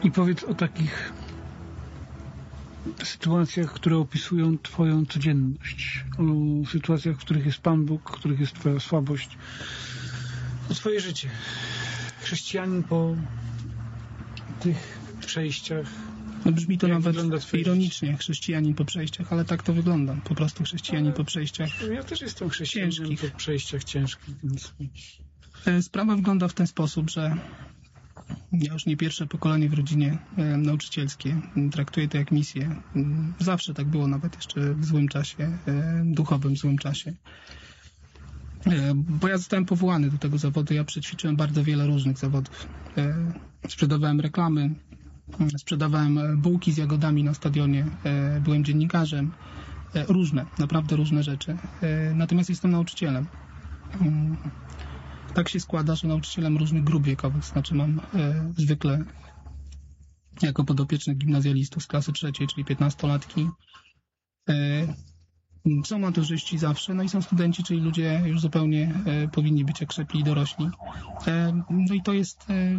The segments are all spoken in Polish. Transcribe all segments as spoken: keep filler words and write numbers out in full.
I powiedz o takich sytuacjach, które opisują twoją codzienność, o sytuacjach, w których jest Pan Bóg, w których jest twoja słabość, o twoje życie. Chrześcijanin po tych przejściach. No brzmi to Jak nawet ironicznie, życie? Chrześcijanin po przejściach, ale tak to wygląda. Po prostu chrześcijanin ale po przejściach ja też jestem chrześcijaninem po przejściach ciężkich. Więc... Sprawa wygląda w ten sposób, że ja już nie pierwsze pokolenie w rodzinie e, nauczycielskie. Traktuję to jak misję. Zawsze tak było, nawet jeszcze w złym czasie, e, duchowym złym czasie. E, bo ja zostałem powołany do tego zawodu. Ja przećwiczyłem bardzo wiele różnych zawodów. E, sprzedawałem reklamy, sprzedawałem bułki z jagodami na stadionie, e, byłem dziennikarzem. E, różne, naprawdę różne rzeczy. E, natomiast jestem nauczycielem. E, Tak się składa, że nauczycielem różnych grup wiekowych, znaczy mam e, zwykle jako podopiecznych gimnazjalistów z klasy trzeciej, czyli piętnastolatki. E, są maturzyści zawsze, no i są studenci, czyli ludzie już zupełnie e, powinni być okrzepli i dorośli. E, no i to jest e,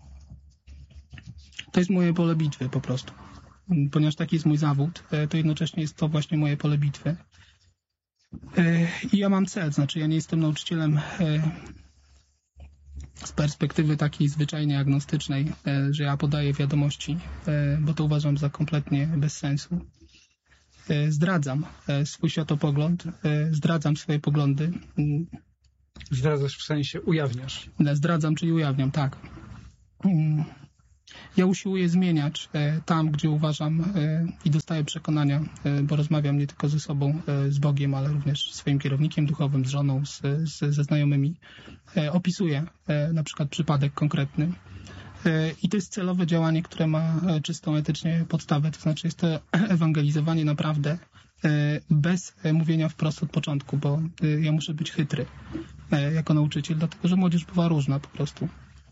to jest moje pole bitwy po prostu. Ponieważ taki jest mój zawód, e, to jednocześnie jest to właśnie moje pole bitwy. E, I ja mam cel, znaczy ja nie jestem nauczycielem e, z perspektywy takiej zwyczajnej, agnostycznej, że ja podaję wiadomości, bo to uważam za kompletnie bez sensu. Zdradzam swój światopogląd, zdradzam swoje poglądy. Zdradzasz w sensie ujawniasz? Zdradzam, czyli ujawniam, tak. Ja usiłuję zmieniać tam, gdzie uważam i dostaję przekonania, bo rozmawiam nie tylko ze sobą, z Bogiem, ale również z swoim kierownikiem duchowym, z żoną, z, z, ze znajomymi. Opisuję na przykład przypadek konkretny. I to jest celowe działanie, które ma czystą etycznie podstawę, to znaczy jest to ewangelizowanie naprawdę bez mówienia wprost od początku, bo ja muszę być chytry jako nauczyciel, dlatego że młodzież bywa różna po prostu.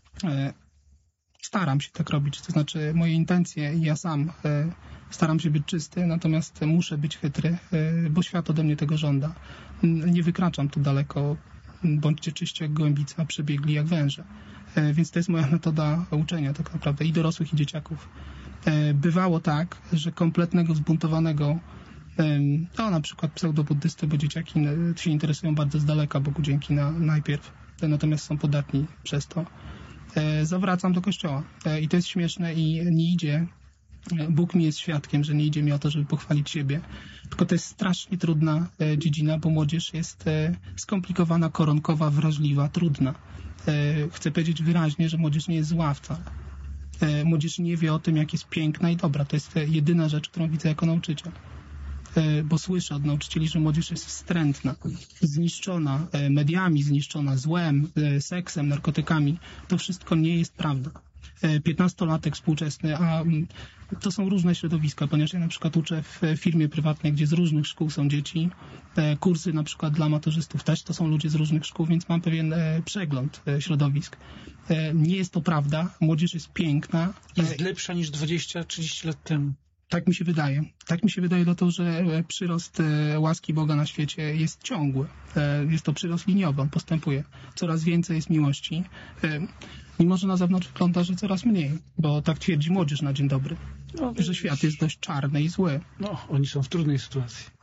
Staram się tak robić, to znaczy moje intencje i ja sam e, staram się być czysty, natomiast muszę być chytry, e, bo świat ode mnie tego żąda. Nie wykraczam tu daleko, bądźcie czyści jak gołębica, przebiegli jak węże. E, więc to jest moja metoda uczenia tak naprawdę i dorosłych, i dzieciaków. E, bywało tak, że kompletnego zbuntowanego, e, no na przykład pseudobuddysty, bo dzieciaki się interesują bardzo z daleka, Bogu dzięki na, najpierw, natomiast są podatni przez to. Zawracam do kościoła. I to jest śmieszne i nie idzie, Bóg mi jest świadkiem, że nie idzie mi o to, żeby pochwalić siebie, tylko to jest strasznie trudna dziedzina, bo młodzież jest skomplikowana, koronkowa, wrażliwa, trudna. Chcę powiedzieć wyraźnie, że młodzież nie jest zła wcale. Młodzież nie wie o tym, jak jest piękna i dobra. To jest jedyna rzecz, którą widzę jako nauczyciel. Bo słyszę od nauczycieli, że młodzież jest wstrętna, zniszczona mediami, zniszczona złem, seksem, narkotykami. To wszystko nie jest prawda. Piętnastolatek współczesny, a to są różne środowiska, ponieważ ja na przykład uczę w firmie prywatnej, gdzie z różnych szkół są dzieci. Kursy na przykład dla maturzystów też to są ludzie z różnych szkół, więc mam pewien przegląd środowisk. Nie jest to prawda. Młodzież jest piękna. Jest lepsza niż dwadzieścia trzydzieści lat temu. Tak mi się wydaje. Tak mi się wydaje dlatego, że przyrost łaski Boga na świecie jest ciągły. Jest to przyrost liniowy, on postępuje. Coraz więcej jest miłości. Mimo że na zewnątrz wygląda, że coraz mniej, bo tak twierdzi młodzież na dzień dobry, no, że świat jest dość czarny i zły. No, oni są w trudnej sytuacji.